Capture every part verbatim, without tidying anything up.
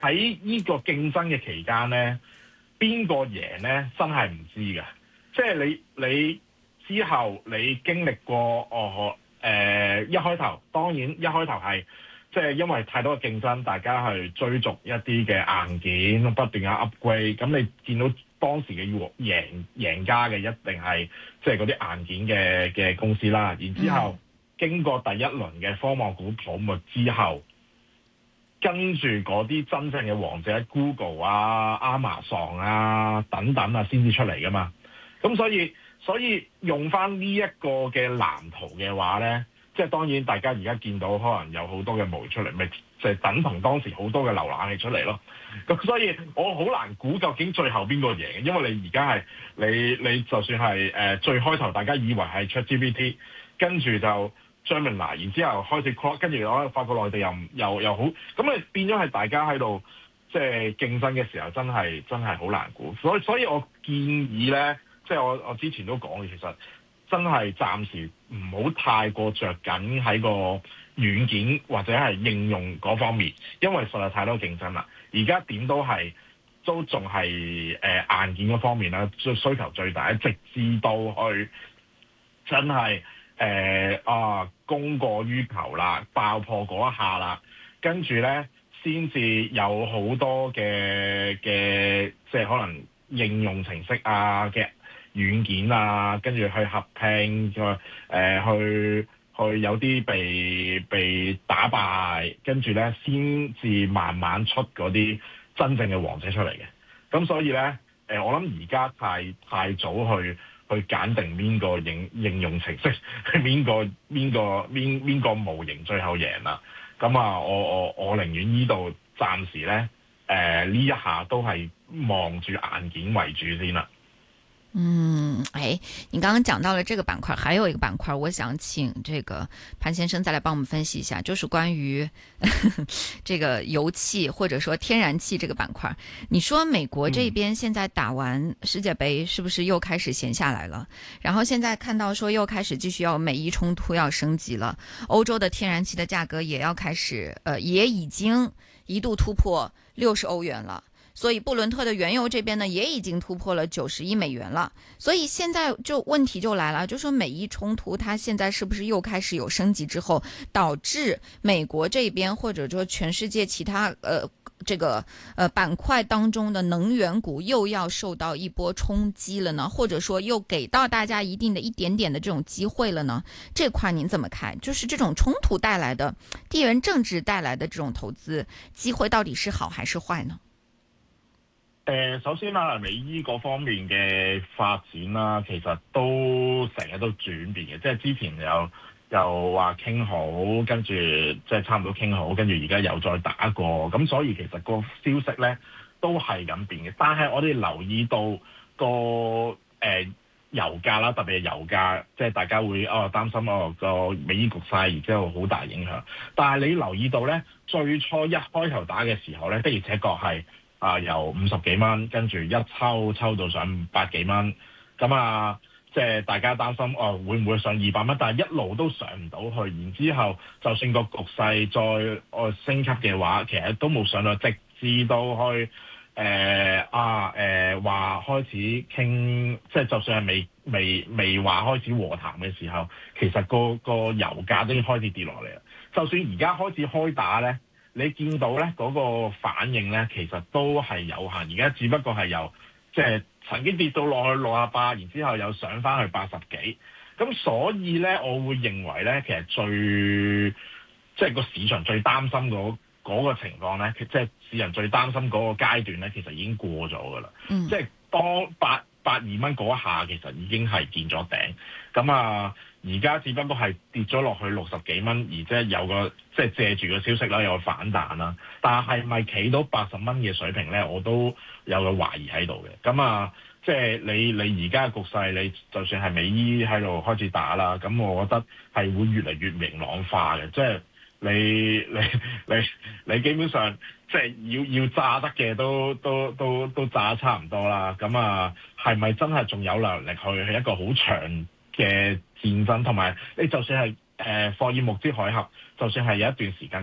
喺呢個競爭嘅期間咧，邊個贏咧真係唔知嘅。即係你你之後你經歷過哦誒、呃、一開頭，當然一開頭係即係因為太多嘅競爭，大家去追逐一啲嘅硬件，不斷嘅 upgrade。咁你見到當時嘅贏贏家嘅一定係即係嗰啲硬件嘅嘅公司啦。然之後、嗯、經過第一輪嘅科網股泡沫之後，跟住嗰啲真正嘅王者 Google 啊、Amazon 啊等等啊先至出嚟噶嘛。咁所以所以用翻呢一個嘅藍圖嘅話咧，即係當然大家而家見到可能有好多嘅模出嚟，咪就係等同當時好多嘅瀏覽器出嚟咯。咁所以我好難估究竟最後邊個贏，因為你而家係你你就算係、呃、最開頭大家以為係 ChatGPT， 跟住就 Gemini， 然之後開始 Claude， 跟住我發覺內地又又又好，咁你變咗係大家喺度即係競爭嘅時候，真係真係好難估。所以所以我建議咧。即係我我之前都講嘅，其實真係暫時唔好太過着緊喺個軟件或者係應用嗰方面，因為實在太多競爭啦。而家點都係都仲係誒硬件嗰方面啦，需需求最大，直至到去真係誒、呃、啊供過於求啦，爆破嗰一下啦，跟住咧先至有好多嘅嘅即係可能應用程式啊嘅軟件啊，跟住去合併，再、呃、去去有啲被被打敗，跟住咧先至慢慢出嗰啲真正嘅王者出嚟嘅。咁所以咧、呃，我諗而家太太早去去揀定邊個應應用程式，邊個邊個邊邊個模型最後贏啦。咁啊，我我我寧願呢度暫時咧，誒、呃、呢一下都係望住硬件為主先啦。 嗯，哎，你剛剛講到了這個板塊，還有一個板塊，我想請這個潘先生再來幫我們分析一下，就是關於呵呵這個油氣或者說天然氣這個板塊。你說美國這邊現在打完世界盃，是不是又開始閒下來了？然後現在看到說又開始繼續要美伊衝突要升級了，歐洲的天然氣的價格也要開始，呃，也已經一度突破六十歐元了。所以布倫特的原油這邊呢，也已經突破了九十億美元了。所以現在就問題就來了，就說美伊衝突，它現在是不是又開始有升級之後，導致美國這邊或者說全世界其他呃這個呃板塊當中的能源股又要受到一波衝擊了呢？或者說又給到大家一定的一點點的這種機會了呢？這塊您怎麼看？就是這種衝突帶來的地緣政治帶來的這種投資機會，到底是好還是壞呢？ 誒、呃，首先啦，美伊嗰方面嘅發展啦，其實都成日都轉變嘅，即係之前又又話傾好，跟住即係差唔多傾好，跟住而家又再打過，咁所以其實個消息咧都係咁變嘅。但係我哋留意到個誒、呃、油價啦，特別係油價，即係大家會哦擔心哦個美伊局勢，然之後好大影響。但係你留意到咧，最初一開頭打嘅時候咧，的而且確係。啊，由五十幾蚊，跟住一抽抽到上百幾蚊，咁啊，即係大家擔心哦，會唔會上二百蚊？但係一路都上唔到去，然之後就算個局勢再哦升級嘅話，其實都冇上到，直至到去誒、呃、啊誒話、呃、開始傾，即係就算係未未未話開始和談嘅時候，其實個個油價都已經開始跌落嚟啦。就算而家開始開打咧。你見到咧嗰、那個反應咧，其實都係有限。而家只不過係由即係、就是、曾經跌到落去六十八，然之後又上翻去八十幾。咁所以咧，我會認為咧，其實最即係個市場最擔心嗰、那個情況咧，即、就、係、是、市場最擔心嗰個階段咧，其實已經過咗㗎啦。嗯，即係當八八二蚊嗰一下，其實已經係見咗頂。咁啊。而家只不過係跌咗落去六十幾蚊，而即係有個即係借住個消息啦，有個反彈啦。但係咪企到八十蚊嘅水平咧？我都有個懷疑喺度嘅。咁啊，即係你你而家嘅局勢，你就算係美伊喺度開始打啦，咁我覺得係會越嚟越明朗化嘅。即係你你你你基本上即係要要炸得嘅都都都都炸得差唔多啦。咁啊，係咪真係仲有能力去係一個好長嘅戰爭？同埋你就算係誒霍爾木茲海峽，就算係有一段時間嘅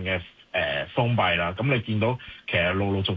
誒封閉啦。咁你見到其實陸陸續